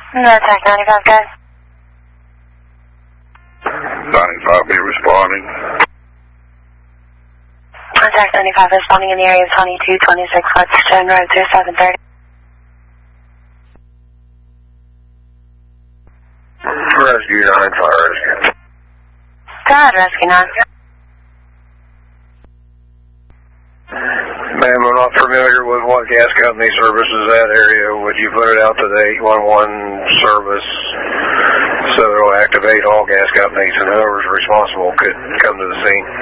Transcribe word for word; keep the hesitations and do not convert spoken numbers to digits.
Contact ninety-five, guys. ninety-five be responding. Contact ninety-five responding in the area of twenty-two twenty-six West Stone Road two seven thirty. Rescue nine, fire rescue. Go ahead, Rescue nine. Ma'am, I'm not familiar with what gas company services that area. Would you put it out to the eight one one service so it'll activate all gas companies and whoever's responsible could come to the scene?